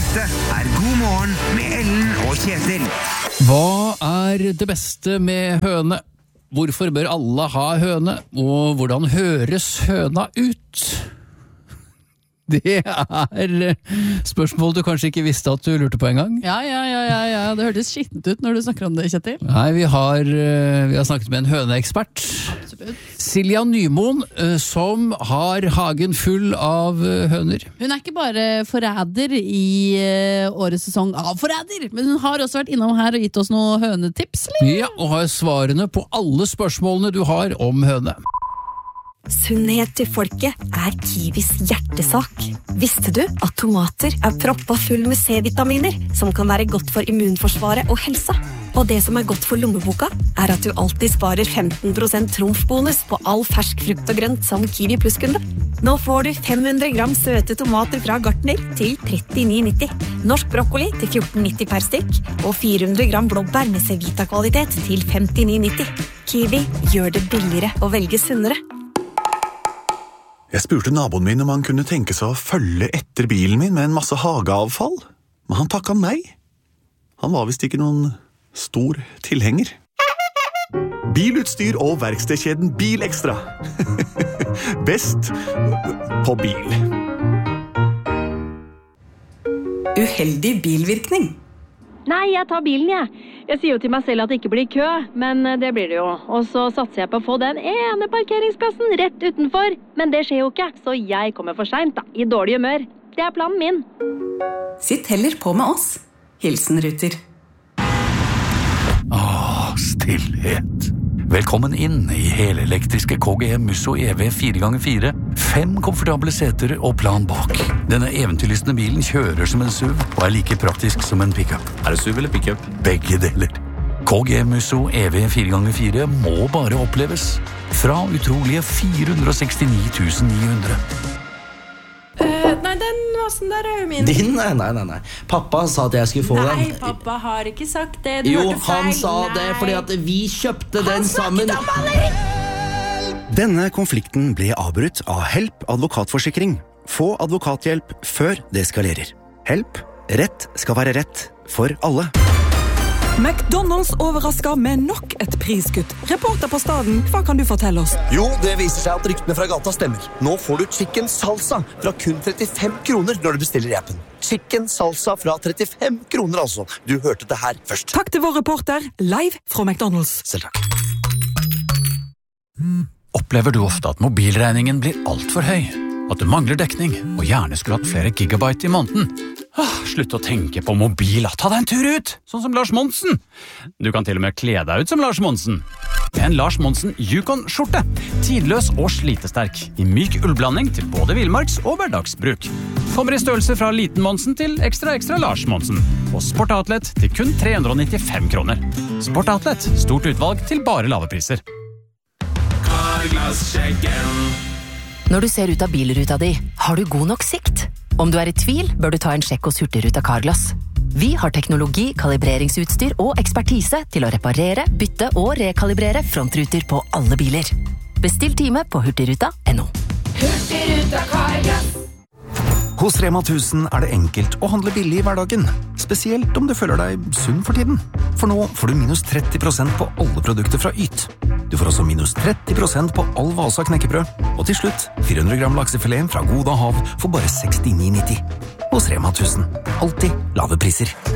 Dette God morgen med Ellen og Kjetil. Hva det beste med høne? Hvorfor bør alle ha høne? Og hvordan høres høna ut? Det spørsmål du kanskje ikke visste at du lurte på en gang. Ja. Det hørtes skittent ut når du snakker om det, Kjetil. Nei, vi har snakket med en høneekspert. Silja Nymoen, som har hagen full av høner. Hun ikke bare forræder i årets sesong av Forræder, men hun har også vært innom her og gitt oss noen hønetips, eller? Ja, og har svarene på alle spørsmålene du har om høne. Sunnhet til folket Kiwis hjertesak. Visste du at tomater proppa full med C-vitaminer, som kan være godt for immunforsvaret og helsa? Og det som godt for lommeboka, at du alltid sparer 15% trumfbonus på all fersk frukt og grønt som Kiwi Plus-kunde. Nå får du 500 gram søte tomater fra Gartner til 39,90. Norsk brokkoli til 14,90 per stykk, og 400 gram blåbær med C-vita-kvalitet til 59,90. Kiwi gjør det billigere å velge sunnere. Jeg spurte naboen min om han kunne tenke seg å følge etter bilen min med en masse hageavfall, men han takket nei. Han var vist ikke noen stor tilhenger. Bilutstyr og verkstedkjeden Bilextra. Best på bil. Uheldig bilvirkning. Nei, jeg tar bilen, jeg. Jeg sier jo til meg selv at det ikke blir kø, men det blir det jo. Og så satser jeg på å få den ene parkeringsplassen rett utenfor. Men det skjer jo ikke, så jeg kommer for sent da, i dårlig humør. Det planen min. Sitt heller på med oss. Hilsen Ruter. Stillhet. Velkommen inn i helelektriske KGM Musso EV 4x4. 5 komfortable seter og plan bak. Denne eventyrlystne bilen kjører som en SUV og like praktisk som en pickup. Det SUV eller pickup? Begge deler. KGM Musso EV 4x4 må bare oppleves. Fra utrolige 469.900. Nei, den vasen der jo min. Din? Nei. Pappa sa at jeg skulle få den. Nei, pappa har ikke sagt det. Du jo, hørte feil. Han sa det fordi at vi kjøpte den sammen. Denne konflikten ble avbrutt av Help advokatforsikring. Få advokathjelp før det eskalerer. Help. Rett skal være rett for alle. McDonald's overrasker med nok et priskutt. Reporter på staden, hva kan du fortelle oss? Jo, det viser seg at ryktene fra gata stemmer. Nå får du chicken salsa fra kun 35 kroner når du bestiller i appen. Chicken salsa fra 35 kroner altså. Du hørte det her først. Takk til vår reporter, live fra McDonald's. Selv takk. Opplever du ofte at mobilregningen blir alt for høy? At du mangler dekning, og gjerne skulle hatt flere gigabyte i måneden? Slutt å tenke på mobil, ta deg en tur ut, sånn som Lars Monsen. Du kan til og med kle deg ut som Lars Monsen. En Lars Monsen Yukon-skjorte, tidløs og slitesterk, i myk ullblanding til både villmarks- og hverdagsbruk. Kommer i størrelse fra liten Monsen til ekstra Lars Monsen, og Sport Outlet til kun 395 kroner. Sport Outlet, stort utvalg til bare lave priser. Når du ser ut av bilruta di, har du god nok sikt? Om du i tvil, bør du ta en sjekk hos Hurtigruta Carglass. Vi har teknologi, kalibreringsutstyr og ekspertise til å reparere, bytte og rekalibrere frontruter på alle biler. Bestill time på hurtigruta.no. Hurtigruta Carglass. Hos Rema 1000 det enkelt å handle billig i hverdagen, spesielt om du føler deg sunn for tiden. For nå får du minus 30% på alle produkter fra Yt. Du får også minus 30% på all Vasa knekkebrød. Og til slutt, 400 gram laksefilet fra Goda Hav for bare 69,90. Hos Rema 1000. Alltid lave priser.